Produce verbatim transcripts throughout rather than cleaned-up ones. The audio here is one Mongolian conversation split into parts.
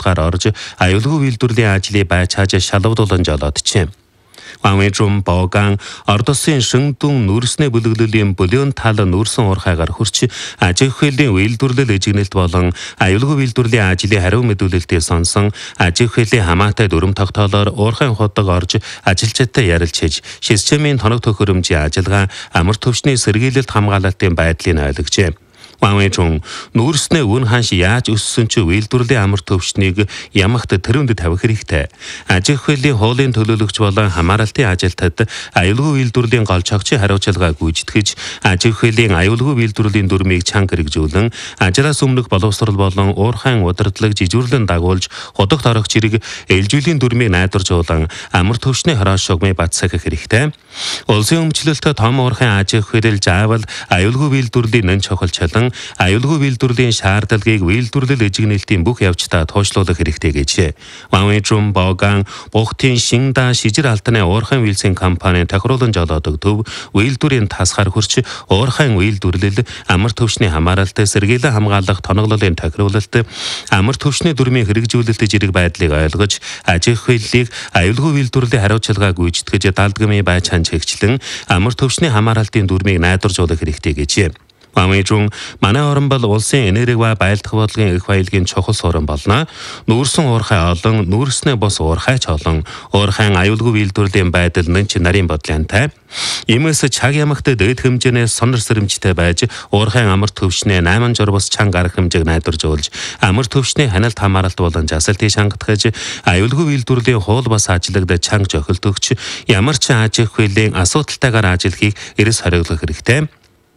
хутгаар орж аюулгүй үйлдвэрлэлийн ажлыг байж хааж шалгуулан жолоодчихэ. Вамэжум Боган Ордосын Шэнгдүн нүүрсний бүлэглэлийн бүлээн тал нүүрсэн уурхайгаар хурч аж ахуйн үйлдвэрлэл эжигнэлт болон аюулгүй үйлдвэрлэлийн ажлын хариу мэдүүлэлтийг сонсон аж ахуйн хамаатай дүрм тогтоолоор уурхайн худаг орж ажилчидтай ярилцж шисжмийн тоног төхөөрөмжийн ажиллагаа амар төвчний сэргийлэлт хамгаалалтын байдлыг ойлгожээ. Вамэжум нүүрснээ үн ханш яаж өссөн ч үйлдвэрлэлийн амар төвчнийг ямагт тэрүүнд тавих хэрэгтэй. Аж ахуйн хуулийн төлөөлөгч болон хамааралтын ажилтнад аюулгүй үйлдвэрлэлийн гол чогчийн хариуцлага гүйцэтгэж аж ахуйн аюулгүй үйлдвэрлэлийн дүрмийг чанга хэрэгжүүлэн ажлаас өмнөх боловсрол болон уурхайн удирдлага жижүүрлэн дагуулж худагт орох зэрэг ээлжүүлийн дүрмийг найдваржуулан амар төвчний хороошогмыг батсах хэрэгтэй. Улсын өмчлөлтөд том уурхайн аж ахуйн заавал аюулгүй үйлдвэрлэлийн нэн чухалчлан аюулгүй үйлдвэрлэлийн шаардлагыг үйлдвэрлэл эжигнэлтийн бүх явцдаа туушлуулах хэрэгтэй гэжээ. Вамэжум Боган Бухтын Шинда шижир алтны уурхайн үйлсийн компани тохируулан жолоодог төв үйлдвэрийн тасгаар хүрч уурхайн үйлдвэрлэл амар төвчний хамааралт сэргийлэн хамгаалах тоноглолын тохируулалт амар төвчний дүрмийн хэрэгжүүлэлт зэрэг байдлыг ойлгож аж ахуйлыг аюулгүй үйлдвэрлэлийн хариуцлагаа гүйцэтгэж даалдгамын байж ханчигчлан амар төвчний хамааралтын дүрмийг найдваржуулах хэрэгтэй гэжээ. Вамэжум манай орн бол улсын энерги ба байлдах бодлогын их баялагын чухал суурин болно. Нүүрсэн уурхай олон, нүүрснээ бос уурхайч олон, уурхайн аюулгүй үйлдвэрлэлийн байдал нэн ч нарийн бодлонтой. Иймээс чаг ямагт дэд хэмжээнээс сонор сэрэмжтэй байж уурхайн амар төвчнээ найман журбас чанга арга хэмжээг найдваржуулж амар төвчний ханалт хамааралт болон жасалтыг шангатгаж аюулгүй үйлдвэрлэлийн хуул бас ажлагд чанга жохилт өгч ямар ч аж ахуйн асуудалтайгаар ажиллахыг эрс хориглох хэрэгтэй.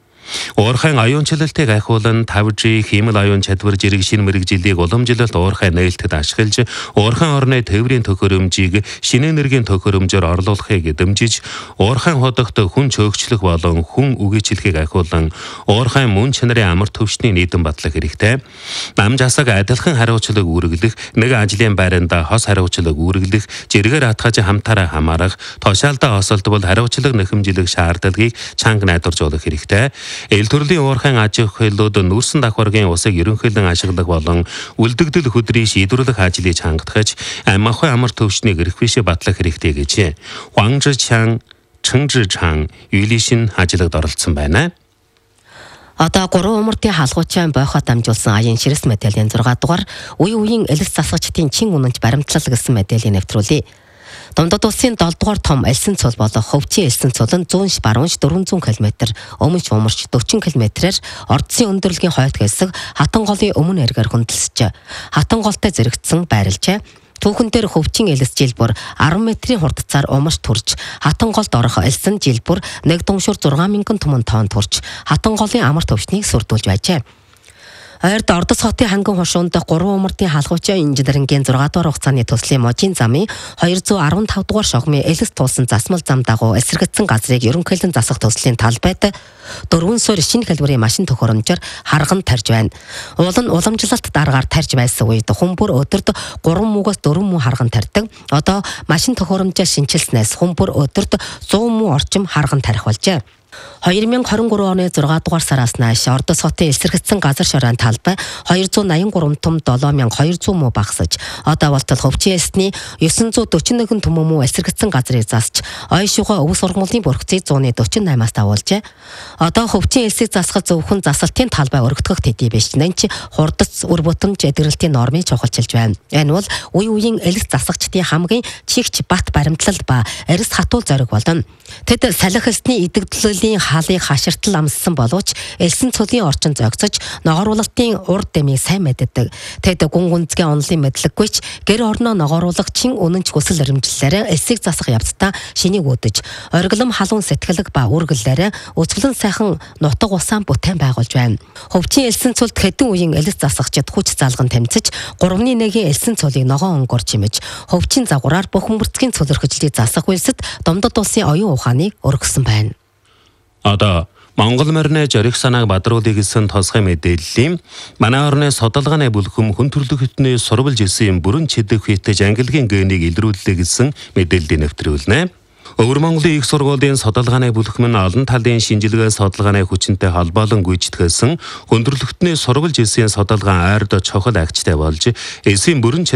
Уурхайн аюунчлалтыг ахиулан five G хиймэл аюун чадвар зэрэг шинэ мэрэгжилийг уламжлалт уурхай нээлттэд ашиглаж уурхайн орны тээврийн төхөөрөмжийг шинэ энергийн төхөөрөмжөөр орлуулахыг дэмжиж уурхайн хотогт хүн чөөгчлөх болон хүн үгээчлэхийг ахиулан уурхайн мөн чанарын амар төвчний нийтэм батлах хэрэгтэй. Нам жасаг адилхан хариуцлага үүргэлэх, нэг ажлын байранда хос хариуцлага үүргэлэх, зэрэгээр атгаж хамтаараа хамаарах, тушаалдаа осолдвол хариуцлага нэхэмжлэх шаардлагыг чанга найдваржуулах хэрэгтэй. Эл төрлийн уурхайн аж ахуйлууд нүүрсэн давхаргийн усыг ерөнхийлөн ашиглах болон үлдэгдэл хөдрийг шийдвэрлэх ажлыг чангатгаж ам ахуй амар төвчнийг эрх бишээ батлах хэрэгтэй гэжээ. Хуангжичан, Чэнжичан юйлишин ажилагд оролцсон байна. Одоо гурван умартын хаалгуучаан бойхоо дамжуулсан аян ширэс мэдээллийн зургаа дугаар үе үеийн элс засагчдын чин үнэнч баримтлал гэсэн мэдээллийг нэвтрүүлье. Дундад улсын долоо дугаар том элсэн цул болох Хөвчийн элсэн цул нь зүүнш баруунш дөрвөнзүүн километр, өмнөч умарч forty километрээр ордсын өндөрлөгийн хойд хэсэг Хатан голын өмнө эргээр хөндлөсч, Хатан голтой зэрэгцсэн байрлжээ. Түүхэн дээр Хөвчийн элс жилбүр ten метрийн хурдцаар умарч турж, Хатан голд орох элсэн жилбүр нэг дуншуур six мянган түмэн тонн турж, Хатан голын амар төвчнийг сүрдүүлж байжээ. Ойрд Ордос хотын ханган хошуунд гурван умартын хаалгуучаа инженерингийн six дугаар хугацааны төслийн можийн замын two hundred fifteen дугаар шогмын элс туулсан засмал зам дагуу эсрэгдсэн газрыг ерөнхийлөн засах төслийн талбайд дөрвөн суурь шинэ хэлбэрийн машин төхөөрөмжөөр харган тарж байна. Уул нь уламжлалт дараагаар тарж байсан үед хүн бүр өдөрт three муугаас four муу харган тарьдаг. Одоо машин төхөөрөмжөө шинчилснээс хүн бүр өдөрт one hundred муу орчим харган тарих болжээ. twenty twenty-three оны six дугаар сараас нааш Ордос хотын эсрэгдсэн газар шорон талбай two ninety-three том seven thousand two hundred муу багасж, одоо болтол Хөвчийн элсний nine hundred forty-one түмэн муу эсрэгдсэн газрыг засч, ой шугай өв сургуулийн бүрхцийг one forty-eight-аас давуулжээ. Одоо Хөвчийн элсийг засах зөвхөн засалтын талбай өргөдгөх төдий биш, нэнч хурдац үр бүтэмж эдгэрэлтийн нормыг чухалчилж байна. Энэ бол үе үеийн элс засагчдын хамгийн чигч бат баримтлал ба эрс хатуул зориг болно. Тэд салхи элсний идэгдлэлийн хаалыг хаширтал амссан боловч элсэн цулийн орчин зогцож ногооруулалтын урд дэмийг сайн мэддэг. Тэд гүн гүнзгий онлын мэдлэггүйч гэр орноо ногооруулагчин үнэнч хүсэл эрмжлэлээр элсийг засах явцдаа шинийг үүдэж, оргилом халуун сэтгэлэг ба үргэллээрээ өцгөлөн сайхан нутаг усаан бүтээн байгуулж байна. Хөвчийн элсэн цулд хэдэн үеийн элс засагчид хүч залган тэмцэж гурван нэгийн элсэн цулыг ногоо онгор чимэж, Хөвчийн загвараар бүхэн бүрцгийн цул өрхөжлийг засах үйлсэд Домдод улсын оюун ухааныг өргөсөн байна. Одоо Монгол морины жорих санааг бадруулах гэсэн тосгой мэдээллийн манай орны судалгааны бүлхэм хүн төрөлхтний сурвалж ирсэн бүрэн чэдэх хүйтэй ангилгийн генийг илрүүллээ гэсэн мэдээллийг нэвтрүүлнэ. Өвөр Монголын их сургуулийн судалгааны бүлхэм нь олон талын шинжилгээ судалгааны хүчинтэй холбоолон гүйцэтгэлсэн хүн төрөлхтний сурвалж ирсэн судалгаан ойрд чухал агчтай болж эсийн бүрэн